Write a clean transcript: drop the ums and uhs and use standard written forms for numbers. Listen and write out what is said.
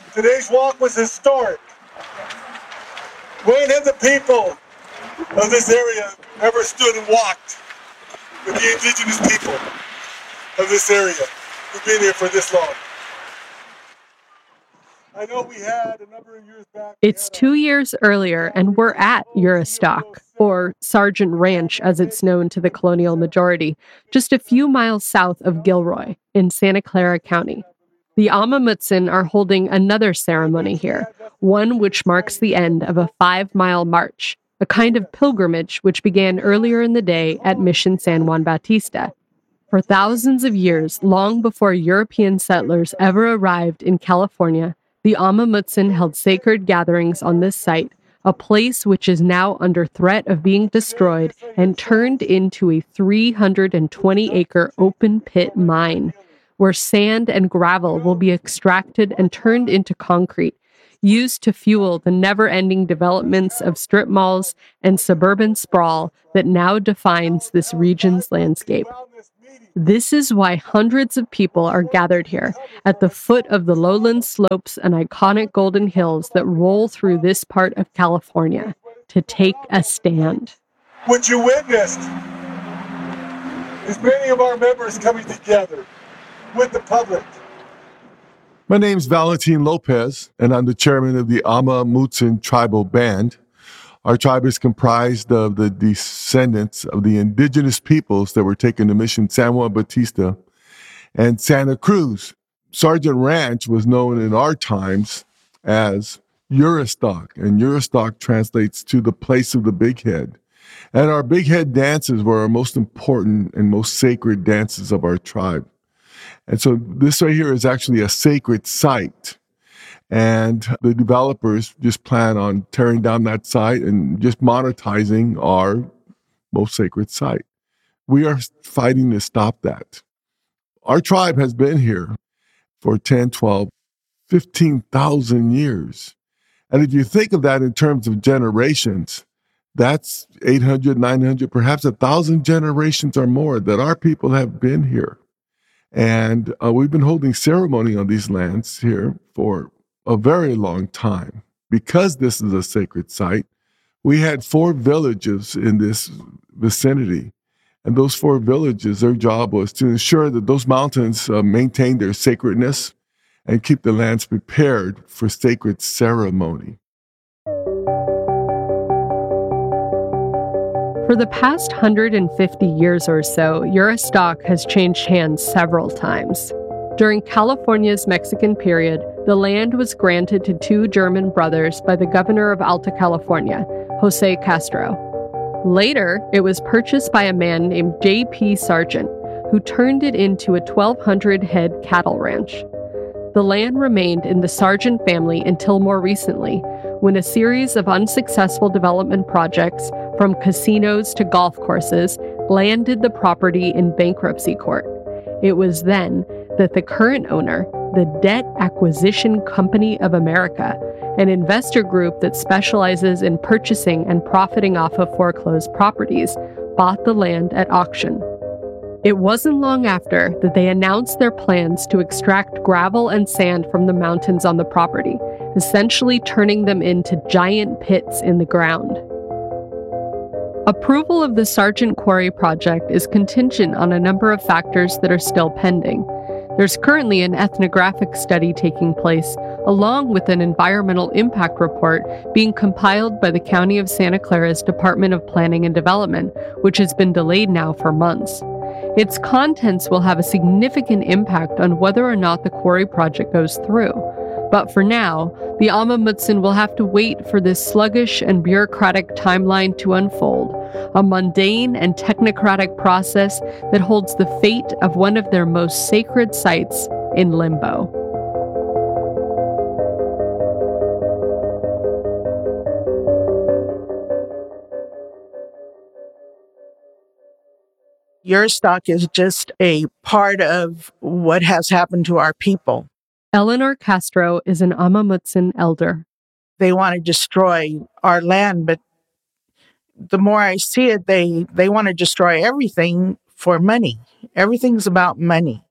Today's walk was historic. When have the people of this area ever stood and walked with the indigenous people of this area who've been here for this long? I know we had a number of years back. It's 2 years earlier, and we're at Juristac, or Sargent Ranch as it's known to the colonial majority, just a few miles south of Gilroy in Santa Clara County. The Amah Mutsun are holding another ceremony here, one which marks the end of a 5-mile march, a kind of pilgrimage which began earlier in the day at Mission San Juan Bautista. For thousands of years, long before European settlers ever arrived in California, the Amah Mutsun held sacred gatherings on this site, a place which is now under threat of being destroyed and turned into a 320-acre open-pit mine, where sand and gravel will be extracted and turned into concrete, used to fuel the never-ending developments of strip malls and suburban sprawl that now defines this region's landscape. This is why hundreds of people are gathered here, at the foot of the lowland slopes and iconic golden hills that roll through this part of California, to take a stand. What you witnessed is many of our members coming together with the public. My name's Valentin Lopez, and I'm the chairman of the Amah Mutsun Tribal Band. Our tribe is comprised of the descendants of the indigenous peoples that were taken to Mission San Juan Bautista and Santa Cruz. Sargent Ranch was known in our times as Juristac, and Juristac translates to the place of the big head. And our big head dances were our most important and most sacred dances of our tribe. And so this right here is actually a sacred site. And the developers just plan on tearing down that site and just monetizing our most sacred site. We are fighting to stop that. Our tribe has been here for 10, 12, 15,000 years. And if you think of that in terms of generations, that's 800, 900, perhaps 1,000 generations or more that our people have been here. And we've been holding ceremony on these lands here for a very long time. Because this is a sacred site, we had 4 villages in this vicinity. And those 4 villages, their job was to ensure that those mountains maintain their sacredness and keep the lands prepared for sacred ceremony. For the past 150 years or so, Juristac has changed hands several times. During California's Mexican period, the land was granted to 2 German brothers by the governor of Alta California, Jose Castro. Later, it was purchased by a man named J.P. Sargent, who turned it into a 1,200-head cattle ranch. The land remained in the Sargent family until more recently, when a series of unsuccessful development projects, from casinos to golf courses, landed the property in bankruptcy court. It was then that the current owner, the Debt Acquisition Company of America, an investor group that specializes in purchasing and profiting off of foreclosed properties, bought the land at auction. It wasn't long after that they announced their plans to extract gravel and sand from the mountains on the property, essentially turning them into giant pits in the ground. Approval of the Sargent Quarry project is contingent on a number of factors that are still pending. There's currently an ethnographic study taking place, along with an environmental impact report being compiled by the County of Santa Clara's Department of Planning and Development, which has been delayed now for months. Its contents will have a significant impact on whether or not the quarry project goes through. But for now, the Amah Mutsun will have to wait for this sluggish and bureaucratic timeline to unfold, a mundane and technocratic process that holds the fate of one of their most sacred sites in limbo. Juristac is just a part of what has happened to our people. Eleanor Castro is an Amah Mutsun elder. They want to destroy our land, but the more I see it, they want to destroy everything for money. Everything's about money.